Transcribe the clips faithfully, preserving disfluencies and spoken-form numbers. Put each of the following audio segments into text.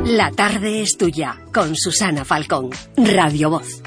La tarde es tuya, con Susana Falcón, Radio Voz.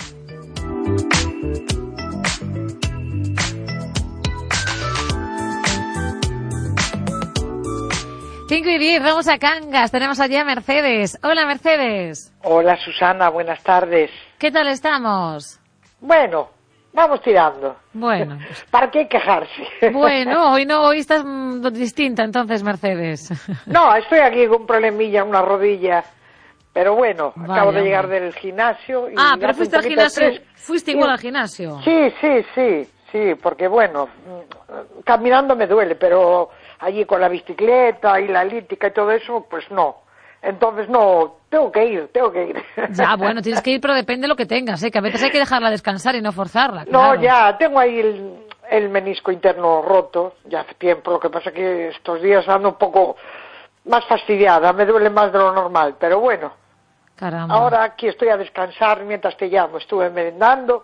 cinco y diez, vamos a Cangas, tenemos allí a Mercedes. Hola, Mercedes. Hola, Susana, buenas tardes. ¿Qué tal estamos? Bueno, vamos tirando. Bueno. ¿Para qué quejarse? Bueno, hoy no, hoy estás mm, distinta entonces, Mercedes. No, estoy aquí con un problemilla en una rodilla, pero bueno, Vaya, acabo de llegar hombre. del gimnasio. Y Ah, pero hace fuiste un al poquito de gimnasio, fresco. fuiste Sí. igual al gimnasio. Sí, sí, sí, sí, porque bueno, caminando me duele, pero allí con la bicicleta y la elíptica y todo eso, pues no. Entonces no, tengo que ir, tengo que ir. Ya, bueno, tienes que ir, pero depende de lo que tengas, ¿eh? Que a veces hay que dejarla descansar y no forzarla. No, Claro. ya, tengo ahí el, el menisco interno roto, ya hace tiempo, lo que pasa que estos días ando un poco más fastidiada, me duele más de lo normal, pero bueno, Caramba. ahora aquí estoy a descansar mientras te llamo, estuve merendando,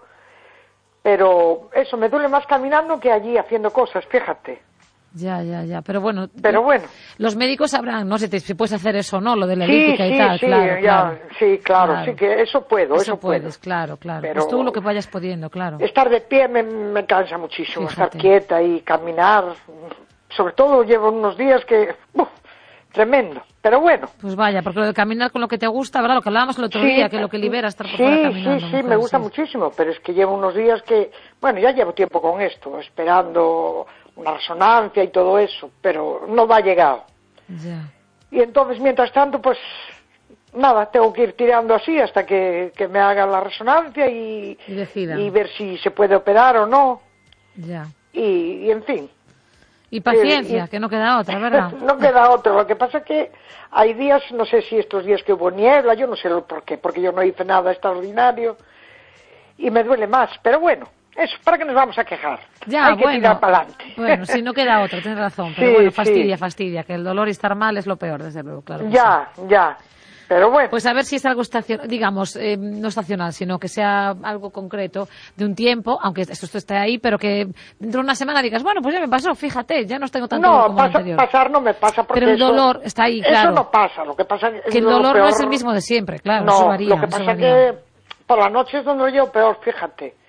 pero eso, me duele más caminando que allí haciendo cosas, fíjate. Ya, ya, ya, pero bueno. Pero bueno. Los médicos sabrán, no sé si puedes hacer eso o no, lo de la Sí, elíptica sí, y tal, sí, claro, ya, claro. sí, claro, Claro. sí que eso puedo, eso, Eso puedo. puedes, claro, claro. Pero Pues tú lo que vayas pudiendo, claro. Estar de pie me, me cansa muchísimo, Fíjate. estar quieta y caminar, sobre todo llevo unos días que, uf, tremendo, pero bueno. Pues vaya, porque lo de caminar con lo que te gusta, ¿verdad? Lo que hablábamos el otro día, que lo que libera estar por sí, fuera caminando. Sí, sí, mujer, me gusta sí. muchísimo, pero es que llevo unos días que, bueno, ya llevo tiempo con esto, esperando una resonancia y todo eso, pero no va a llegar. Ya. Y entonces, mientras tanto, pues, nada, tengo que ir tirando así hasta que, que me hagan la resonancia y, Y decidan. y ver si se puede operar o no, Ya. y, y en fin. Y paciencia, Eh, y- que no queda otra, ¿verdad? No queda otro. Lo que pasa es que hay días, no sé si estos días que hubo niebla, yo no sé el por qué, porque yo no hice nada extraordinario y me duele más. Pero bueno, eso, ¿para qué nos vamos a quejar? Ya, hay que bueno. tirar para adelante. Bueno, si no queda otra, tienes razón. Pero Sí, bueno, sí. fastidia, fastidia, que el dolor y estar mal es lo peor, desde luego, claro. que Ya, ya. Pero bueno. Pues a ver si es algo estacional, digamos, eh, no estacional, sino que sea algo concreto de un tiempo, aunque esto, esto esté ahí, pero que dentro de una semana digas, bueno, pues ya me pasó, fíjate, ya no tengo tanto dolor No, como el pasa, anterior. pasar no me pasa porque Pero el eso- dolor está ahí, claro. Eso no pasa, lo que pasa es Que el lo dolor no peor- es el mismo de siempre, claro, no, eso varía. lo que eso pasa varía. que por la noche es donde yo peor, fíjate.